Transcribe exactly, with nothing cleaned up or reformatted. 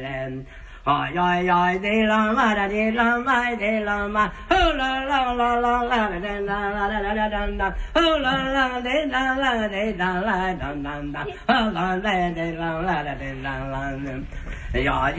lên Hỏi ơi ơi đi lòng mà đã đi lòng mai đi lòng mà hô la la la la la la la la la la la la hô la la đi la la đi la la la la la hô la la đi la la đi la la